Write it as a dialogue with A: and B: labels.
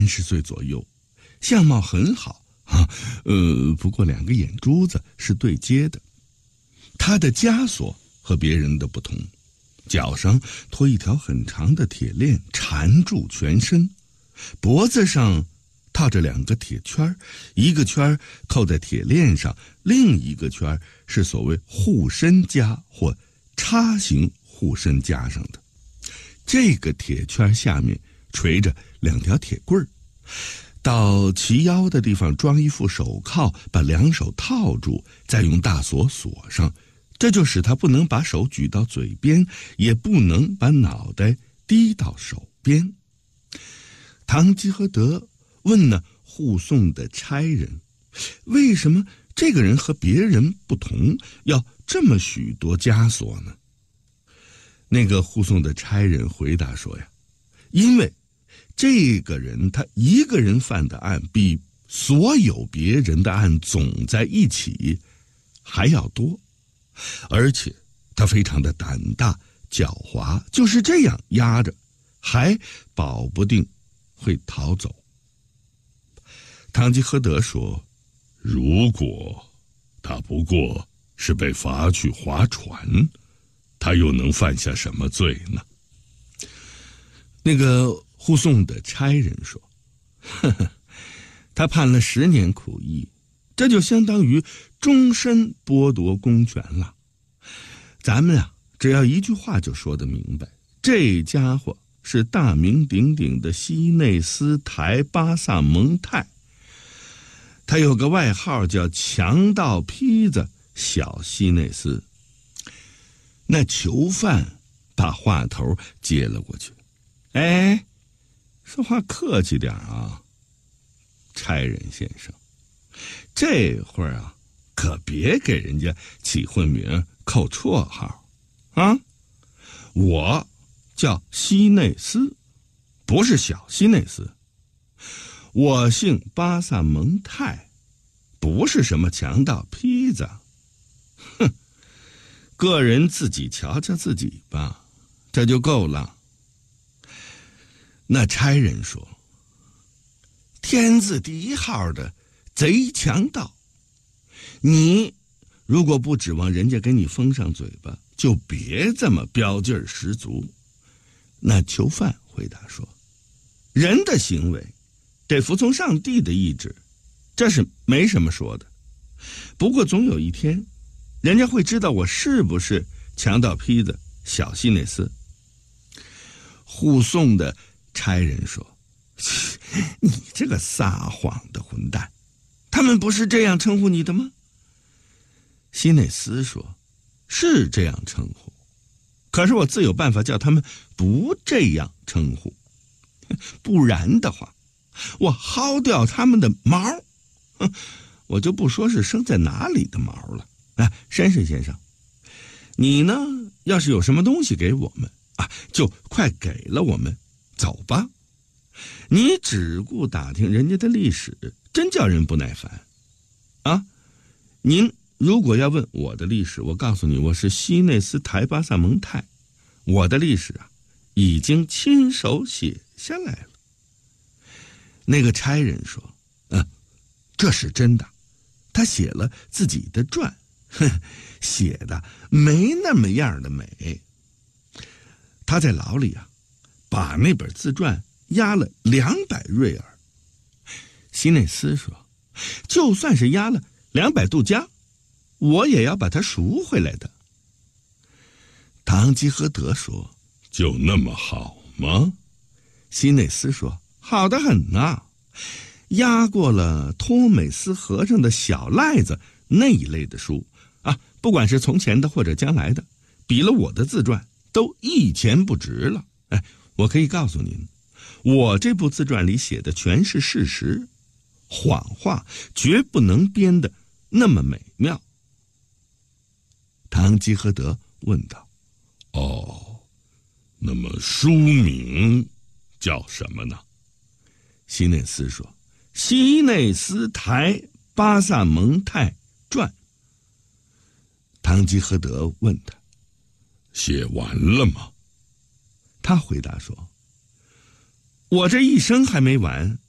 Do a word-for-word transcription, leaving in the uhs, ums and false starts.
A: 三十岁左右，相貌很好啊，呃，不过两个眼珠子是对接的。他的枷锁和别人的不同，脚上拖一条很长的铁链缠住全身，脖子上套着两个铁圈，一个圈扣在铁链上，另一个圈是所谓护身枷或叉形护身枷上的。这个铁圈下面垂着两条铁棍儿，到齐腰的地方装一副手铐，把两手套住，再用大锁锁上，这就使他不能把手举到嘴边，也不能把脑袋低到手边。堂吉诃德问呢护送的差人，为什么这个人和别人不同，要这么许多枷锁呢？那个护送的差人回答说呀，因为这个人他一个人犯的案比所有别人的案总在一起还要多，而且他非常的胆大狡猾，就是这样压着还保不定会逃走。堂吉诃德说，如果他不过是被罚去划船，他又能犯下什么罪呢？那个护送的差人说，呵呵，他判了十年苦役，这就相当于终身剥夺公权了。咱们啊，只要一句话就说得明白，这家伙是大名鼎鼎的西内斯台巴萨蒙泰，他有个外号叫强盗坯子小西内斯。那囚犯把话头接了过去，哎，说话客气点啊，差人先生，这会儿啊，可别给人家起混名扣绰号啊！我叫西内斯，不是小西内斯。我姓巴萨蒙泰，不是什么强盗坯子。哼，个人自己瞧瞧自己吧，这就够了。那差人说，天字第一号的贼强盗，你如果不指望人家给你封上嘴巴，就别这么标劲儿十足。那囚犯回答说，人的行为得服从上帝的意志，这是没什么说的。不过总有一天，人家会知道我是不是强盗坯子小西内斯。护送的差人说，你这个撒谎的混蛋，他们不是这样称呼你的吗？西内斯说，是这样称呼，可是我自有办法叫他们不这样称呼，不然的话我薅掉他们的毛，我就不说是生在哪里的毛了。哎，绅士先生，你呢要是有什么东西给我们啊，就快给了我们走吧。你只顾打听人家的历史，真叫人不耐烦啊！您如果要问我的历史，我告诉你，我是西内斯台巴萨蒙泰，我的历史啊已经亲手写下来了。那个差人说，嗯，这是真的，他写了自己的传，哼，写的没那么样的美。他在牢里啊，把那本自传押了两百瑞尔。西内斯说，就算是押了两百杜加，我也要把它赎回来的。堂吉诃德说，就那么好吗？西内斯说，好得很啊，押过了托美斯和尚的小赖子那一类的书啊，不管是从前的或者将来的，比了我的自传都一钱不值了。哎，我可以告诉您，我这部自传里写的全是事实，谎话绝不能编得那么美妙。堂吉诃德问道，哦，那么书名叫什么呢？西内斯说，西内斯台巴萨蒙泰传。堂吉诃德问他，写完了吗？他回答说，我这一生还没完，